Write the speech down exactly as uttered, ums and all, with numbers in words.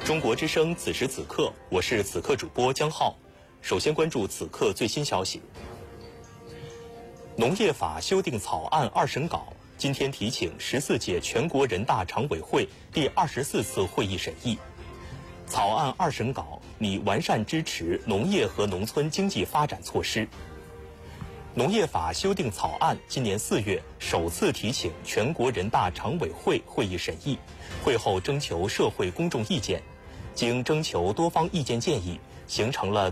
中国之声此时此刻，我是此刻主播江浩。首先关注此刻最新消息。农业法修订草案二审稿今天提请十四届全国人大常委会第二十四次会议审议。草案二审稿拟完善支持农业和农村经济发展措施。农业法修订草案今年四月首次提请全国人大常委会会议审议，会后征求社会公众意见，经征求多方意见建议，形成了